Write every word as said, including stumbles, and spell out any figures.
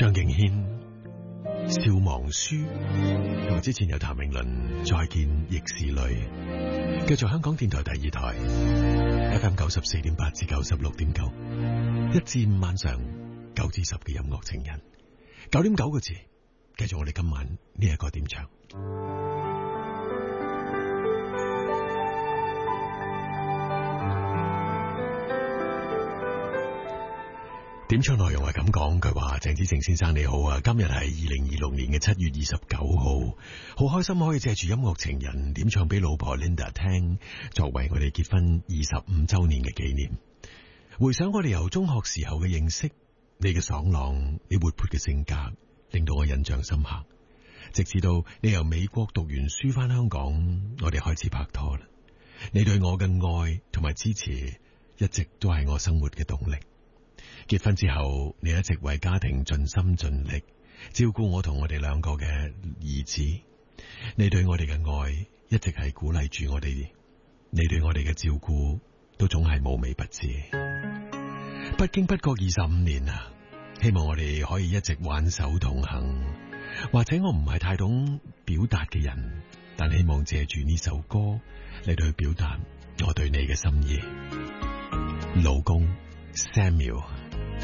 張敬軒、笑忘書，同之前有譚詠麟再見亦是淚。繼續香港電台第二台 F M 九十四點八至九十六點九，一至五晚上九至十嘅音樂情人，九點九個字，繼續我哋今晚呢一個點唱。點唱內容係咁講，佢話鄭子誠先生你好啊，今日係二零二六年嘅七月二十九號，好開心可以借住音樂情人點唱俾老婆 Linda 聽，作為我哋結婚二十五周年嘅紀念。回想我哋由中學時候嘅認識，你嘅爽朗，你活潑嘅性格，令到我印象深刻。直至到你由美國讀完書翻香港，我哋開始拍拖啦。你對我嘅愛同埋支持，一直都係我生活嘅動力。結婚之後，你一直為家庭盡心盡力，照顧我同我哋兩個嘅兒子。你對我哋嘅愛一直係鼓勵住我哋，你對我哋嘅照顧都總係無微不至。不經不覺二十五年啦，希望我哋可以一直挽手同行。或者我唔係太懂表達嘅人，但希望借住呢首歌嚟到去表達我對你嘅心意。老公 Samuel。